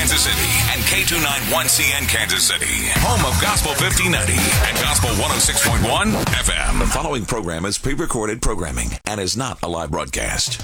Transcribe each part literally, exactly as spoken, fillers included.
Kansas City and K two ninety-one C N Kansas City, home of Gospel fifteen ninety and Gospel one oh six point one F M. The following program is pre-recorded programming and is not a live broadcast.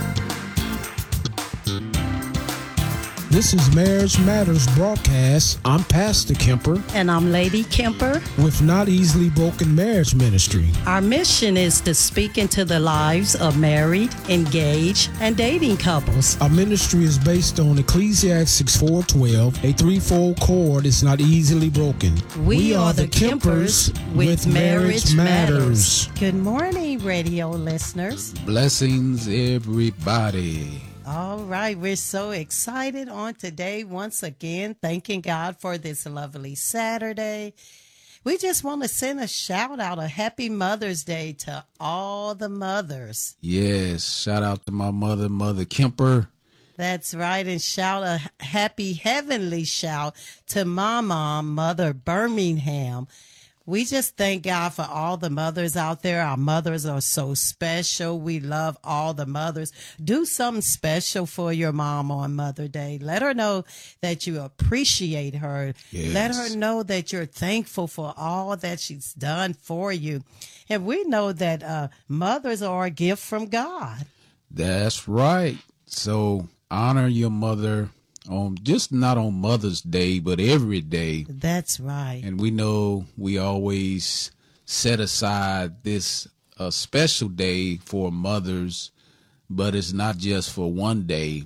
This is Marriage Matters broadcast. I'm Pastor Kemper. And I'm Lady Kemper. With Not Easily Broken Marriage Ministry. Our mission is to speak into the lives of married, engaged, and dating couples. Our ministry is based on Ecclesiastes four twelve. A threefold cord is not easily broken. We, we are, are the Kempers, Kempers with, with Marriage, Marriage Matters. Matters. Good morning, radio listeners. Blessings, everybody. All right, we're so excited on today once again, thanking God for this lovely Saturday. We just want to send a shout out, a happy Mother's Day to all the mothers. Yes, shout out to my mother, Mother Kemper. That's right, and shout a happy heavenly shout to my mom, Mother Birmingham. We just thank God for all the mothers out there. Our mothers are so special. We love all the mothers. Do something special for your mom on Mother Day. Let her know that you appreciate her. Yes. Let her know that you're thankful for all that she's done for you. And we know that uh, mothers are a gift from God. That's right. So honor your mother. On just not on Mother's Day, but every day. That's right. And we know we always set aside this uh, special day for mothers, but it's not just for one day,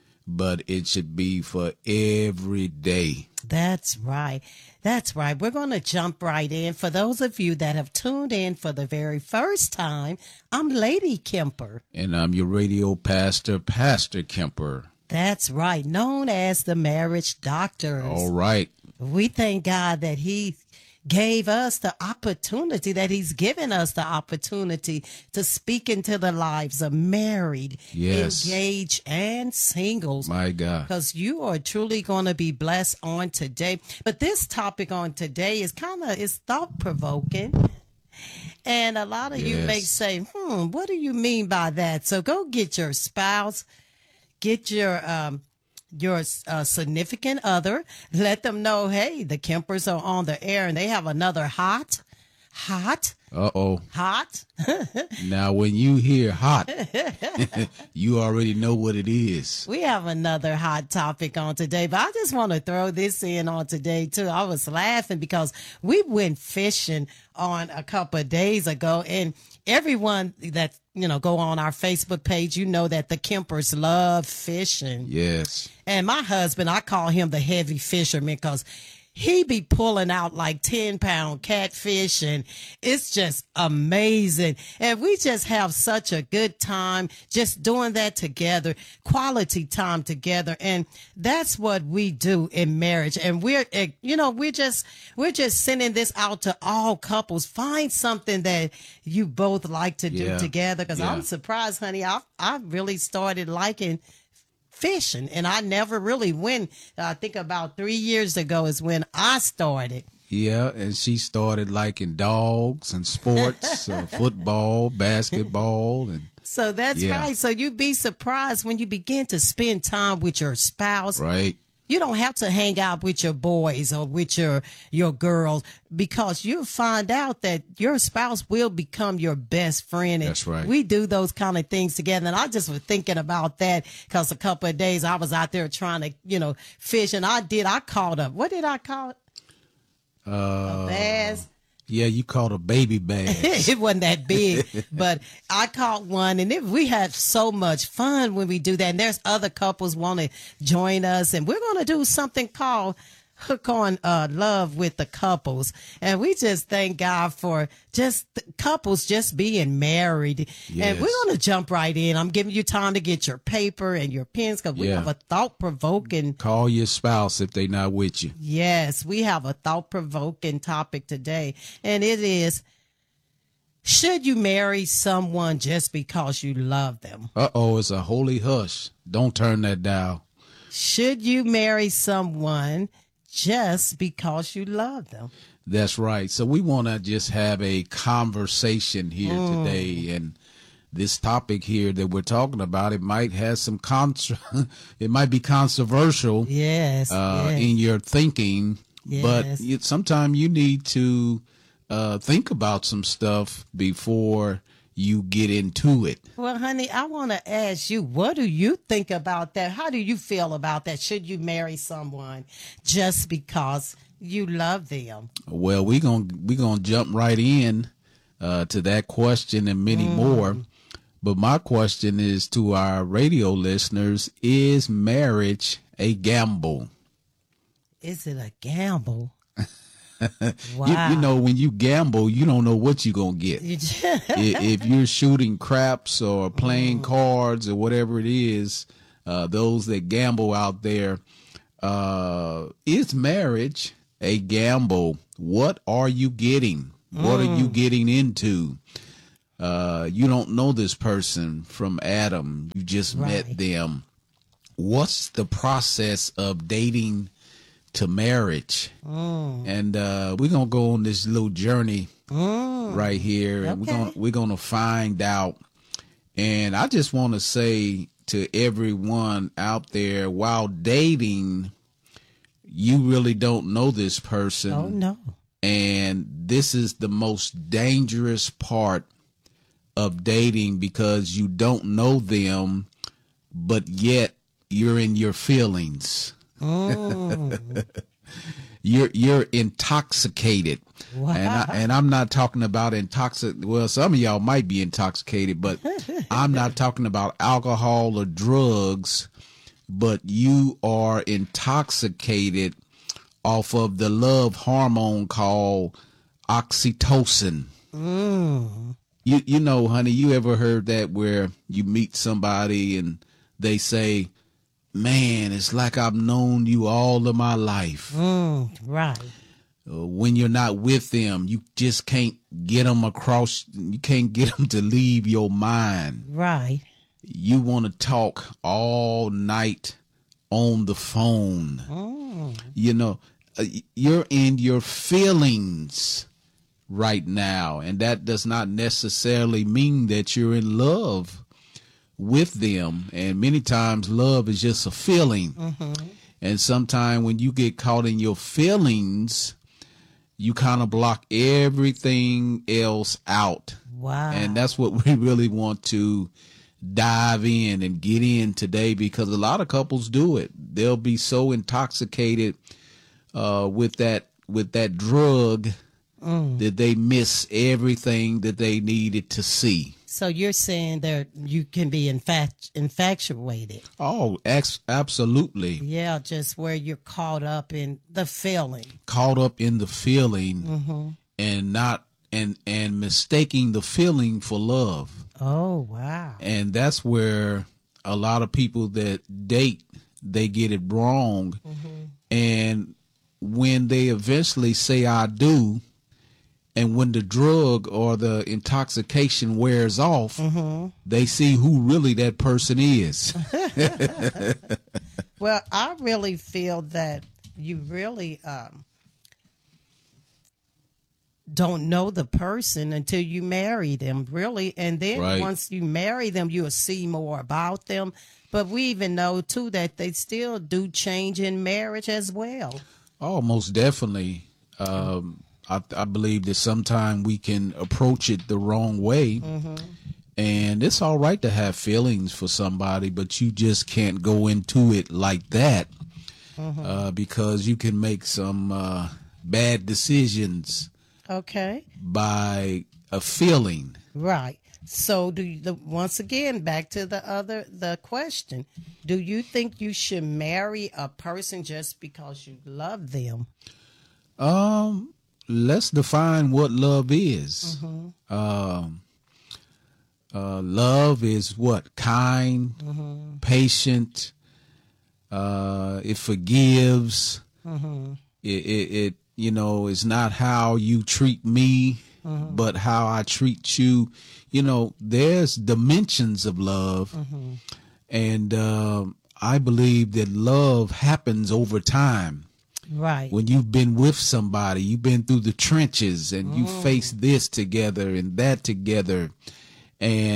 but it should be for every day. That's right. That's right. We're going to jump right in. For those of you that have tuned in for the very first time, I'm Lady Kemper. And I'm your radio pastor, Pastor Kemper. That's right, known as the Marriage Doctors. All right. We thank God that he gave us the opportunity, that he's given us the opportunity to speak into the lives of married, yes, engaged, and singles. My God. Because you are truly going to be blessed on today. But this topic on today is kind of, is thought-provoking. And a lot of yes. you may say, hmm, what do you mean by that? So go get your spouse. Get your um, your uh, significant other. Let them know, hey, the Kempers are on the air and they have another hot, hot, uh-oh, hot. Now, when you hear hot, you already know what it is. We have another hot topic on today, but I just want to throw this in on today, too. I was laughing because we went fishing on a couple of days ago, and everyone that, you know, go on our Facebook page, you know that the Kempers love fishing. Yes. And my husband, I call him the heavy fisherman because he be pulling out like ten pound catfish, and it's just amazing. And we just have such a good time just doing that together, quality time together. And that's what we do in marriage. And we're, you know, we're just, we're just sending this out to all couples. Find something that you both like to do yeah. together. Cause yeah. I'm surprised, honey. I, I really started liking fishing, and I never really went. I think about three years ago is when I started. Yeah, and she started liking dogs and sports, uh, football, basketball, and so that's yeah. right. So you'd be surprised when you begin to spend time with your spouse. Right. You don't have to hang out with your boys or with your your girls, because you'll find out that your spouse will become your best friend. And that's right. We do those kind of things together. And I just was thinking about that because a couple of days I was out there trying to, you know, fish. And I did. I caught a, what did I call it? Uh, a bass. Yeah, you caught a baby bass. It wasn't that big, but I caught one, and it, we had so much fun when we do that. And there's other couples want to join us, and we're going to do something called Hook on uh, Love with the Couples. And we just thank God for just couples just being married. Yes. And we're going to jump right in. I'm giving you time to get your paper and your pens because we yeah. have a thought-provoking. Call your spouse if they're not with you. Yes, we have a thought-provoking topic today. And it is, should you marry someone just because you love them? Uh-oh, it's a holy hush. Don't turn that dial. Should you marry someone just because you love them? That's right. So we want to just have a conversation here mm. today. And this topic here that we're talking about, it might have some con- it might be controversial. Yes, uh, yes. in your thinking, Yes. but sometimes you need to uh, think about some stuff before you get into it. Well, honey, I want to ask you, what do you think about that? How do you feel about that? Should you marry someone just because you love them? Well, we're going we gonna jump right in uh, to that question and many mm. more. But my question is to our radio listeners, is marriage a gamble? Is it a gamble? Wow. You, you know, when you gamble, you don't know what you're going to get. If you're shooting craps or playing mm. cards or whatever it is, uh, those that gamble out there, uh, is marriage a gamble? What are you getting? Mm. What are you getting into? Uh, you don't know this person from Adam. You just right. met them. What's the process of dating to marriage? Mm. And uh, we're gonna go on this little journey mm. right here, and okay. we're gonna we're gonna find out. And I just want to say to everyone out there, while dating, you really don't know this person. Oh no! And this is the most dangerous part of dating, because you don't know them, but yet you're in your feelings. Oh. you're you're intoxicated. Wow. And I, and I'm not talking about intoxic. Well, some of y'all might be intoxicated, but I'm not talking about alcohol or drugs, but you are intoxicated off of the love hormone called oxytocin. Mm. You you know, honey, you ever heard that where you meet somebody and they say, man, it's like I've known you all of my life. Mm, right. Uh, when you're not with them, you just can't get them across. You can't get them to leave your mind. Right. You want to talk all night on the phone. Mm. You know, uh, you're in your feelings right now, and that does not necessarily mean that you're in love with them. And many times love is just a feeling. Mm-hmm. And sometimes when you get caught in your feelings, you kind of block everything else out. Wow. And that's what we really want to dive in and get in today, because a lot of couples do it. They'll be so intoxicated uh, with that with that drug mm. that they miss everything that they needed to see. So you're saying that you can be infat- infatuated. Oh, ex- absolutely. Yeah, just where you're caught up in the feeling. Caught up in the feeling mm-hmm. and not and and mistaking the feeling for love. Oh, wow. And that's where a lot of people that date, they get it wrong. Mm-hmm. And when they eventually say I do, and when the drug or the intoxication wears off, mm-hmm. they see who really that person is. Well, I really feel that you really um, don't know the person until you marry them, really. And then right. once you marry them, you'll see more about them. But we even know, too, that they still do change in marriage as well. Oh, most definitely. Um I, I believe that sometimes we can approach it the wrong way, mm-hmm. and it's all right to have feelings for somebody, but you just can't go into it like that mm-hmm. uh, because you can make some uh, bad decisions. Okay. By a feeling. Right. So do you, the, once again, back to the other, the question, do you think you should marry a person just because you love them? Um, let's define what love is. Mm-hmm. Um, uh, love is what? Kind, mm-hmm. patient, uh, it forgives. Mm-hmm. It, it, it, you know, it's not how you treat me, mm-hmm. but how I treat you. You know, there's dimensions of love. Mm-hmm. And uh, I believe that love happens over time. Right. When you've been with somebody, you've been through the trenches and mm. you face this together and that together. And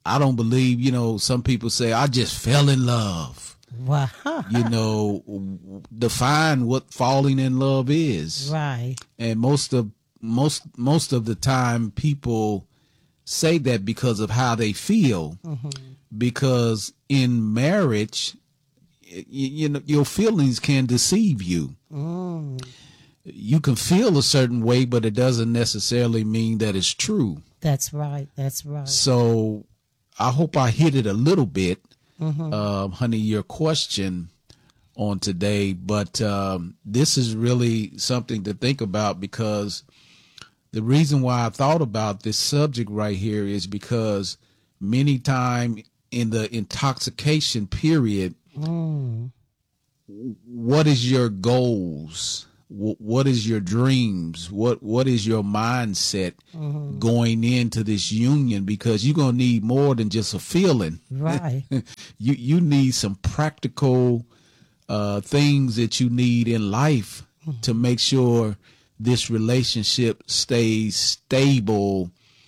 I don't believe, you know, some people say, I just fell in love. Wow. You know, define what falling in love is. Right. And most of most most of the time people say that because of how they feel. Mm-hmm. Because in marriage, you, you know, your feelings can deceive you. Mm. You can feel a certain way, but it doesn't necessarily mean that it's true. That's right. That's right. So I hope I hit it a little bit, mm-hmm. uh, honey, your question on today. But um, this is really something to think about, because the reason why I thought about this subject right here is because many times in the intoxication period, mm. what is your goals? What is your dreams? What what is your mindset mm-hmm. going into this union? Because you're gonna need more than just a feeling. Right. you you need some practical uh, things that you need in life mm-hmm. to make sure this relationship stays stable,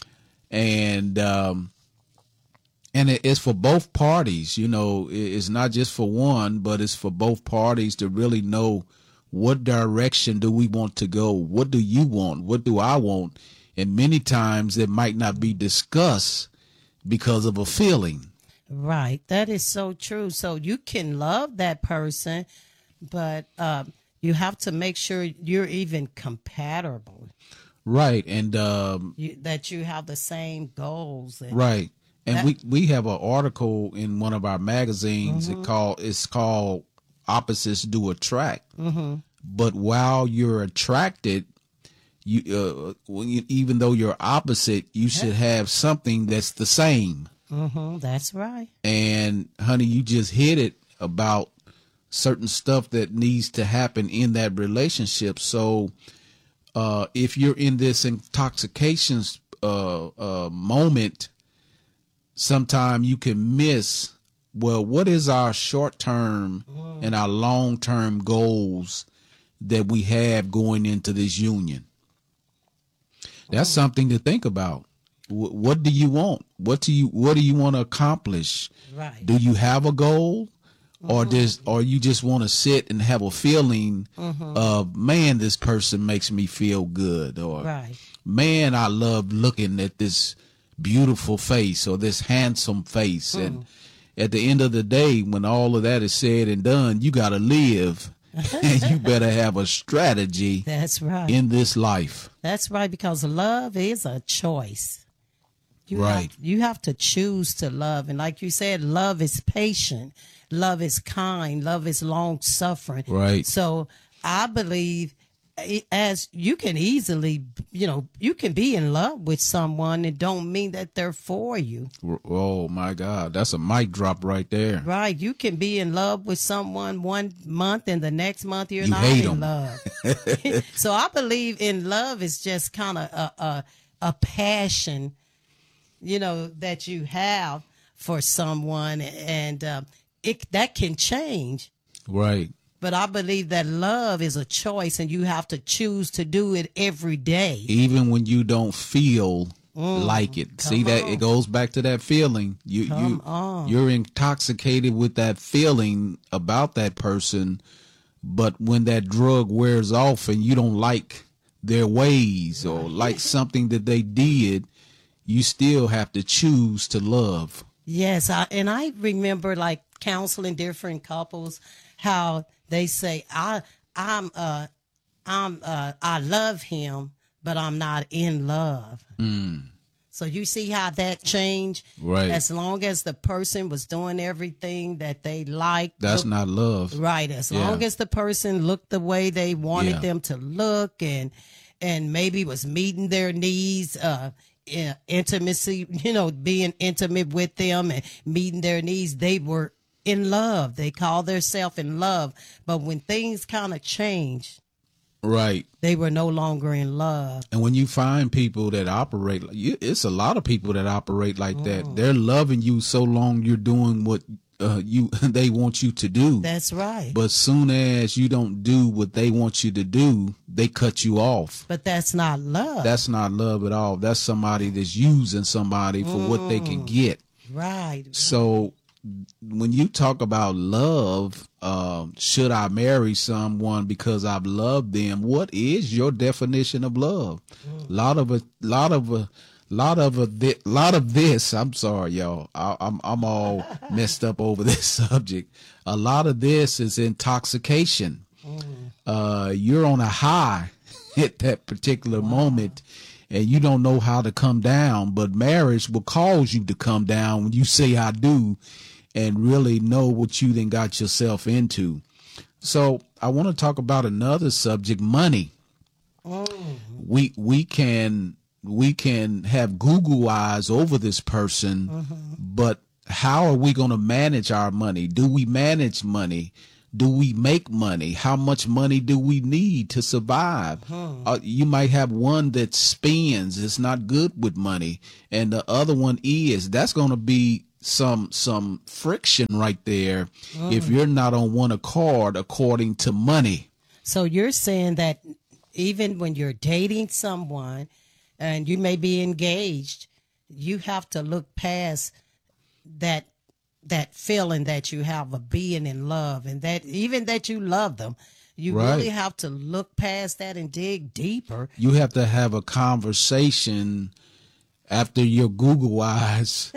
and um, and it, it's for both parties. You know, it's not just for one, but it's for both parties to really know, what direction do we want to go? What do you want? What do I want? And many times it might not be discussed because of a feeling. Right. That is so true. So you can love that person, but um, you have to make sure you're even compatible. Right. And um, you, that you have the same goals. And right. And that, we, we have an article in one of our magazines. Mm-hmm. It called, it's called Opposites Do Attract. Mm-hmm. But while you're attracted, you, uh, when you even though you're opposite, you should have something that's the same. Mm-hmm. That's right. And honey, you just hit it about certain stuff that needs to happen in that relationship. So uh, if you're in this intoxication uh, uh, moment, sometimes you can miss, well, what is our short-term mm. and our long-term goals that we have going into this union? That's mm. something to think about. W- what do you want? What do you What do you want to accomplish? Right. Do you have a goal, mm-hmm. or just or you just want to sit and have a feeling mm-hmm. of, man, this person makes me feel good, or right. man, I love looking at this beautiful face or this handsome face, mm. and at the end of the day, when all of that is said and done, you got to live, and you better have a strategy. That's right. In this life. That's right, because love is a choice. You right. Have, you have to choose to love. And like you said, love is patient. Love is kind. Love is long suffering. Right. So I believe, as you can easily, you know, you can be in love with someone and don't mean that they're for you. Oh my God, that's a mic drop right there. Right. You can be in love with someone one month and the next month you're you not hate in them. love. So I believe in love is just kind of a, a, a passion, you know, that you have for someone, and uh, it that can change. Right. But I believe that love is a choice, and you have to choose to do it every day. Even when you don't feel mm, like it. See that on. It goes back to that feeling. You come you on. You're intoxicated with that feeling about that person, but when that drug wears off and you don't like their ways or like something that they did, you still have to choose to love. Yes, I, and I remember like counseling different couples, how they say, I, I'm, uh, I'm, uh, I love him, but I'm not in love. Mm. So you see how that changed? Right. As long as the person was doing everything that they liked. That's look, not love. Right. As yeah. long as the person looked the way they wanted yeah. them to look, and, and maybe was meeting their needs, uh, intimacy, you know, being intimate with them and meeting their needs, they were in love. They call themselves in love. But when things kind of changed, right, they were no longer in love. And when you find people that operate, it's a lot of people that operate like mm. that. They're loving you so long you're doing what uh, you they want you to do. That's right. But soon as you don't do what they want you to do, they cut you off. But that's not love. That's not love at all. That's somebody that's using somebody for mm. what they can get. Right. So when you talk about love, uh, should I marry someone because I've loved them? What is your definition of love? A lot of a lot of a lot of a thi- lot of this. I'm sorry, y'all. I, I'm I'm all messed up over this subject. A lot of this is intoxication. Uh, you're on a high at that particular wow. moment, and you don't know how to come down. But marriage will cause you to come down when you say "I do," and really know what you then got yourself into. So I want to talk about another subject: money. Oh. We we can we can have Google eyes over this person, uh-huh. but how are we going to manage our money? Do we manage money? Do we make money? How much money do we need to survive? Huh. Uh, you might have one that spends, it's not good with money, and the other one is. That's going to be some some friction right there oh. if you're not on one accord according to money. So you're saying that even when you're dating someone and you may be engaged, you have to look past that that feeling that you have of being in love, and that even that you love them, you right. really have to look past that and dig deeper. You have to have a conversation after your Google eyes.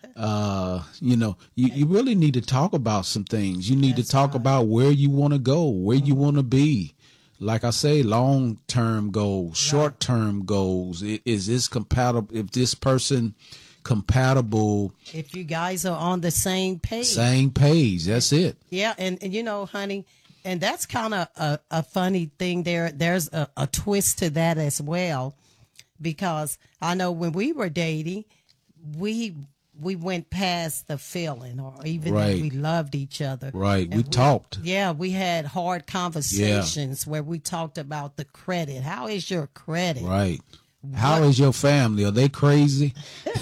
uh, you know, you, you really need to talk about some things. You need That's to talk right. about where you want to go, where mm-hmm. you want to be. Like I say, long-term goals, right. short-term goals. Is this compatible? If this person compatible, if you guys are on the same page same page that's it. Yeah. And, and you know, honey, and that's kind of a, a funny thing there. There's a, a twist to that as well, because I know when we were dating, we we went past the feeling, or even right. that we loved each other. Right. We, we talked. Yeah. We had hard conversations yeah. where we talked about the credit. How is your credit? Right. How what? Is your family? Are they crazy?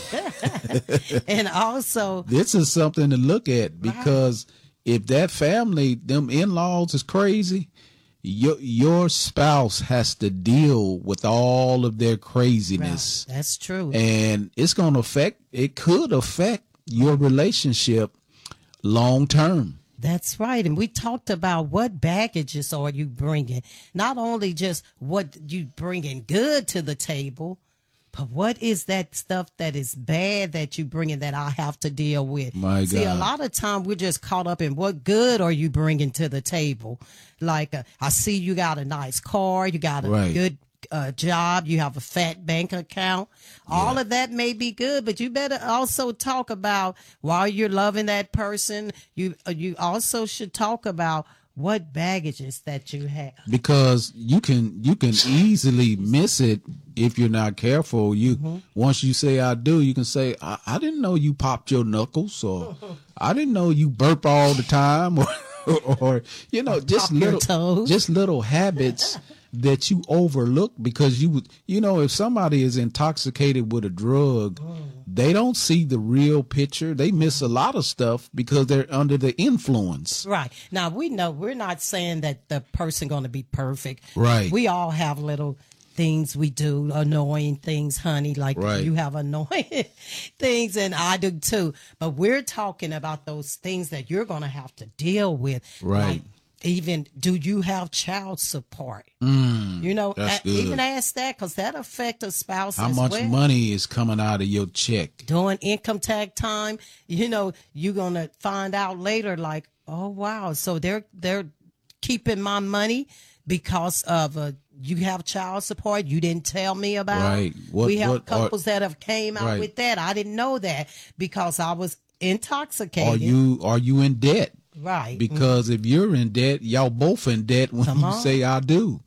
And also, this is something to look at, because right. if that family, them in-laws is crazy, your your spouse has to deal with all of their craziness. Right. That's true. And it's going to affect, it could affect your relationship long term. That's right. And we talked about what baggages are you bringing, not only just what you bringing good to the table, but what is that stuff that is bad that you bringing that I have to deal with? My See, God. a lot of time we're just caught up in what good are you bringing to the table? Like, uh, I see you got a nice car, you got a right. good uh, job, you have a fat bank account. Yeah. All of that may be good, but you better also talk about, while you're loving that person, you uh, you also should talk about what baggages that you have, because you can you can easily miss it if you're not careful. You mm-hmm. once you say I do, you can say I, I didn't know you popped your knuckles, or I didn't know you burp all the time, or or, or you know, just little just little habits that you overlook, because you would, you know, if somebody is intoxicated with a drug, mm. they don't see the real picture. They miss a lot of stuff because they're under the influence. Right. Now, we know we're not saying that the person going to be perfect. Right. We all have little things we do, annoying things, honey, like right. you have annoying things, and I do too. But we're talking about those things that you're going to have to deal with. Right. Like, even, do you have child support? Mm, you know, that's a, good. even ask that, because that affects a spouse. How as much well. money is coming out of your check? During income tax time, you know, you're going to find out later, like, oh, wow. So they're, they're keeping my money because of a, you have child support you didn't tell me about. Right. What, we have what, couples are, that have came out right. with that. I didn't know that because I was intoxicated. Are you, are you in debt? Right. Because mm-hmm. if you're in debt, y'all both in debt when Come you on. say I do.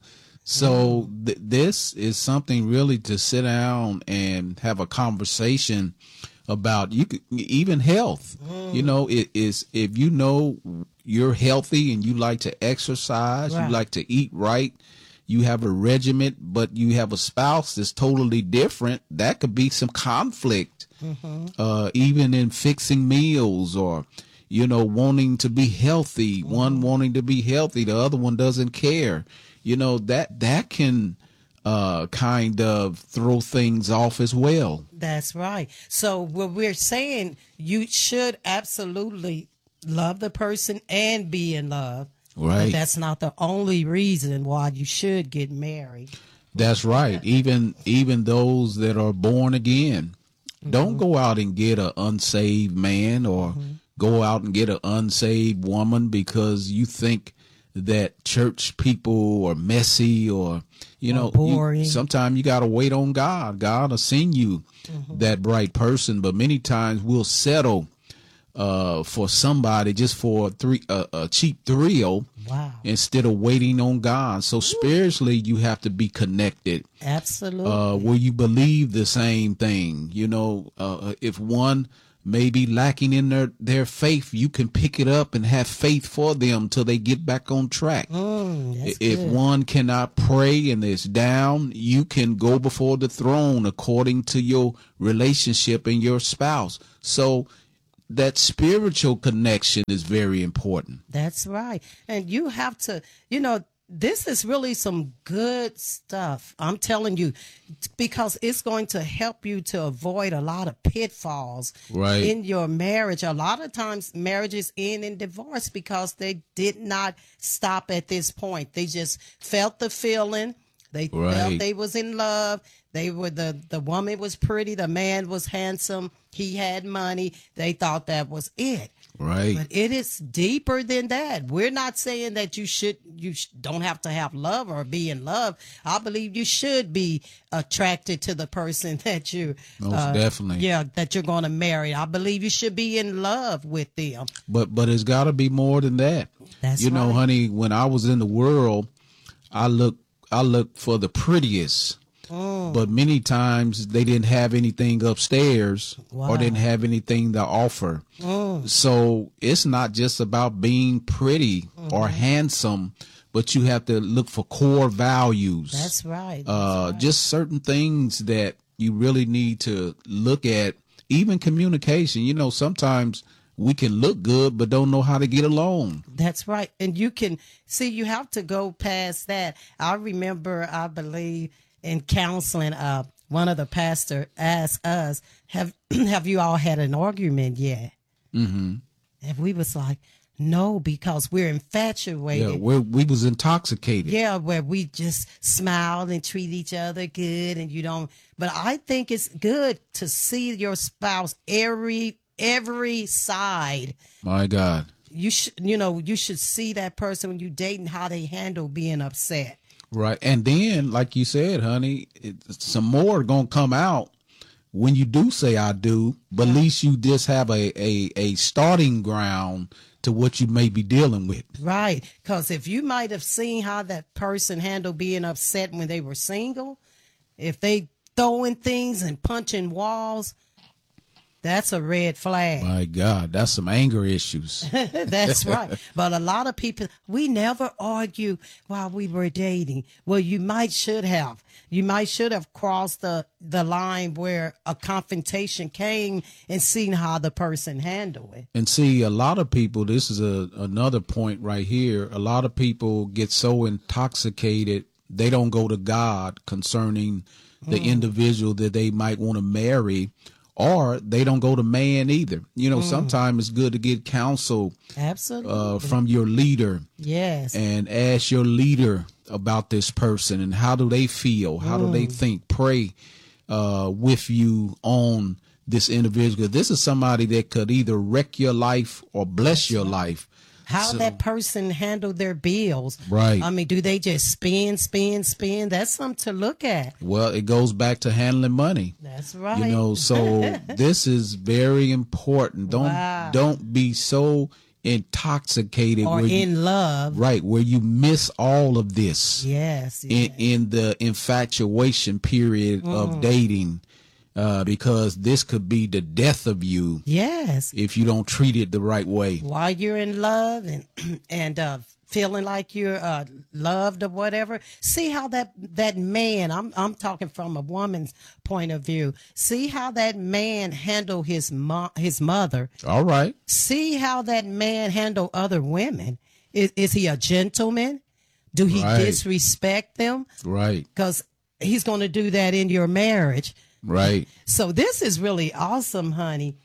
So th- this is something really to sit down and have a conversation about. You could, even health. Mm. You know, it is, if you know you're healthy and you like to exercise, right. you like to eat right, you have a regiment, but you have a spouse that's totally different, that could be some conflict, mm-hmm. uh, even in fixing meals, or, you know, wanting to be healthy, mm-hmm. one wanting to be healthy, the other one doesn't care. You know, that, that can uh, kind of throw things off as well. That's right. So what we're saying, you should absolutely love the person and be in love. Right. But that's not the only reason why you should get married. That's right. Even even those that are born again, mm-hmm. don't go out and get an unsaved man or mm-hmm. go out and get an unsaved woman because you think that church people are messy or, you know, boring. Sometimes you got to wait on God. God will send you mm-hmm. that right person. But many times we'll settle uh, for somebody just for a, three, uh, a cheap thrill. Wow. Instead of waiting on God. So spiritually, you have to be connected. Absolutely. Uh, where you believe the same thing. You know, uh, if one may be lacking in their, their faith, you can pick it up and have faith for them till they get back on track. Mm, if good. one cannot pray and is down, you can go before the throne according to your relationship and your spouse. So that spiritual connection is very important. That's right. And you have to, you know, this is really some good stuff. I'm telling you, because it's going to help you to avoid a lot of pitfalls right. in your marriage. A lot of times marriages end in divorce because they did not stop at this point. They just felt the feeling. They right. felt they was in love. They were the, the woman was pretty. The man was handsome. He had money. They thought that was it. Right. But it is deeper than that. We're not saying that you should, you sh- don't have to have love or be in love. I believe you should be attracted to the person that you, most uh, definitely, yeah, that you're going to marry. I believe you should be in love with them. But but it's got to be more than that. That's you know, right. honey. When I was in the world, I look I look for the prettiest. Mm. But many times they didn't have anything upstairs Wow. or didn't have anything to offer. Mm. So it's not just about being pretty mm-hmm. or handsome, but you have to look for core values. That's right. That's uh, right. Just certain things that you really need to look at, even communication. You know, sometimes we can look good, but don't know how to get along. That's right. And you can see, you have to go past that. I remember, I believe, in counseling, uh, one of the pastor asked us, have have you all had an argument yet? Mm-hmm. And we was like, no, because we're infatuated. Yeah, we we was intoxicated. Yeah, where we just smile and treat each other good, and you don't. But I think it's good to see your spouse every every side. My God. You should, you know, you should see that person when you dating, how they handle being upset. Right. And then, like you said, honey, it, some more going to come out when you do say I do, but at least you just have a, a, a starting ground to what you may be dealing with. Right. Because if you might have seen how that person handled being upset when they were single, if they throwing things and punching walls, that's a red flag. My God, that's some anger issues. That's right. But a lot of people, we never argue while we were dating. Well, you might should have. You might should have crossed the, the line where a confrontation came and seen how the person handled it. And see, a lot of people, this is a another point right here. A lot of people get so intoxicated, they don't go to God concerning the mm. individual that they might want to marry. Or they don't go to man either. You know, mm. sometimes it's good to get counsel Absolutely. Uh, from your leader. Yes. And ask your leader about this person and how do they feel? How mm. do they think? Pray uh, with you on this individual. This is somebody that could either wreck your life or bless That's your right. life. How so, that person handle their bills. Right. I mean, do they just spend, spend, spend? That's something to look at. Well, it goes back to handling money. That's right. You know, so this is very important. Don't wow. don't be so intoxicated or where in you, love. Right, where you miss all of this. Yes. yes. In, in the infatuation period mm. of dating. Uh, because this could be the death of you. Yes. If you don't treat it the right way. While you're in love and and uh, feeling like you're uh, loved or whatever, see how that that man. I'm I'm talking from a woman's point of view. See how that man handle his mo- his mother. All right. See how that man handle other women. Is is he a gentleman? Do he right. disrespect them? Right. Because he's going to do that in your marriage. Right. So this is really awesome, honey.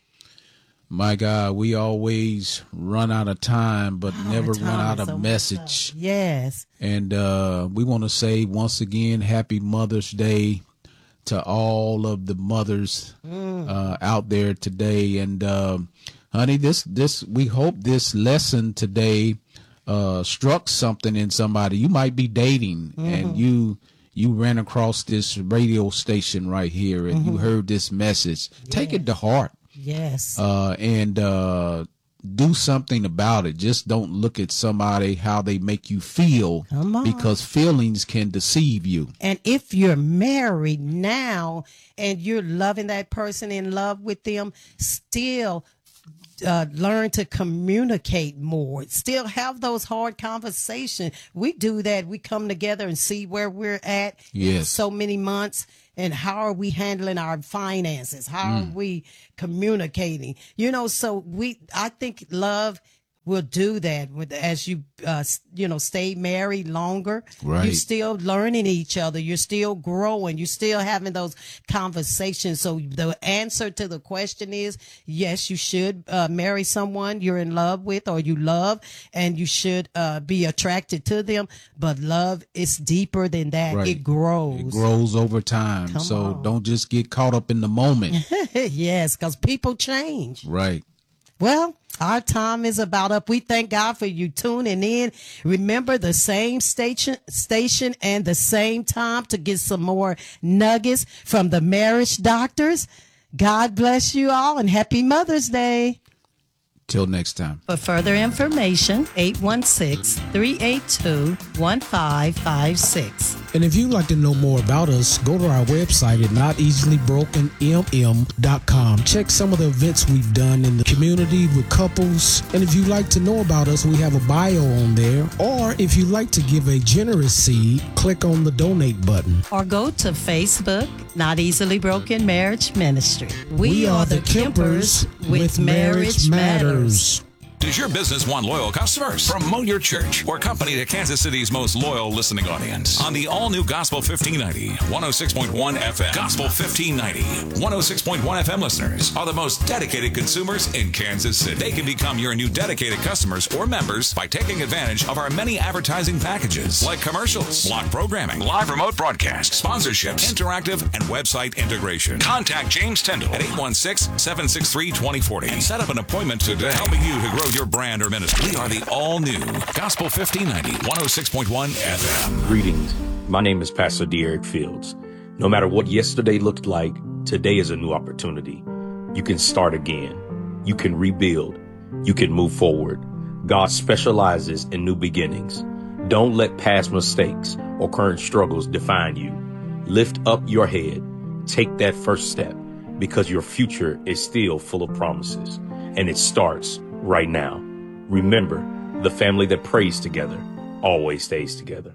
My God, we always run out of time, but Out of never time, run out of so much message. stuff. Yes. And uh, we want to say once again, happy Mother's Day to all of the mothers Mm. uh, out there today. And uh, honey, this this we hope this lesson today uh, struck something in somebody. You might be dating, Mm-hmm. and you you ran across this radio station right here, and Mm-hmm. you heard this message. Take it to heart. Yes. Uh, and uh, do something about it. Just don't look at somebody how they make you feel, Come on. because feelings can deceive you. And if you're married now and you're loving that person, in love with them, still uh, learn to communicate more. Still have those hard conversations. We do that. We come together and see where we're at in Yes. so many months. And how are we handling our finances? How Mm. are we communicating? You know, so we, I think love will do that with, as you, uh, s- you know, stay married longer. Right. You're still learning each other. You're still growing. You're still having those conversations. So the answer to the question is, yes, you should uh, marry someone you're in love with or you love, and you should uh, be attracted to them. But love is deeper than that. Right. It grows. It grows over time. Come so on. don't just get caught up in the moment. Yes, because people change. Right. Well, our time is about up. We thank God for you tuning in. Remember, the same station, station and the same time to get some more nuggets from the Marriage Doctors. God bless you all and happy Mother's Day. Till next time. For further information, eight one six, three eight two, one five five six. And if you'd like to know more about us, go to our website at not easily broken m m dot com. Check some of the events we've done in the community with couples. And if you'd like to know about us, we have a bio on there. Or if you'd like to give a generous seed, click on the donate button. Or go to Facebook, Not Easily Broken Marriage Ministry. We, We are the Kempers with Marriage Matters. Does your business want loyal customers? Promote your church or company to Kansas City's most loyal listening audience on the all-new Gospel fifteen ninety, one oh six point one F M. Gospel fifteen ninety, one oh six point one F M listeners are the most dedicated consumers in Kansas City. They can become your new dedicated customers or members by taking advantage of our many advertising packages like commercials, block programming, live remote broadcast, sponsorships, interactive, and website integration. Contact James Tyndall at eight one six, seven six three, two oh four oh and set up an appointment today, helping you to grow your brand or ministry. We are the all-new Gospel fifteen ninety, one oh six point one F M. Greetings. My name is Pastor Derek Fields. No matter what yesterday looked like, today is a new opportunity. You can start again. You can rebuild. You can move forward. God specializes in new beginnings. Don't let past mistakes or current struggles define you. Lift up your head. Take that first step, because your future is still full of promises, and it starts right now. Remember, the family that prays together always stays together.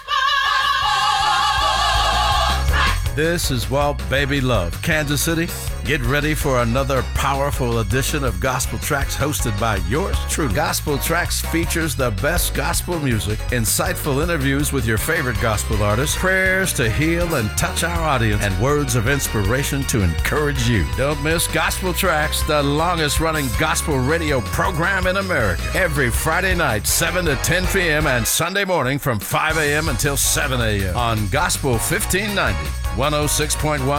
This is Walt Baby Love, Kansas City. Get ready for another powerful edition of Gospel Tracks hosted by yours truly. Gospel Tracks features the best gospel music, insightful interviews with your favorite gospel artists, prayers to heal and touch our audience, and words of inspiration to encourage you. Don't miss Gospel Tracks, the longest running gospel radio program in America. Every Friday night, seven to ten p.m. and Sunday morning from five a.m. until seven a.m. on Gospel fifteen ninety, one oh six point one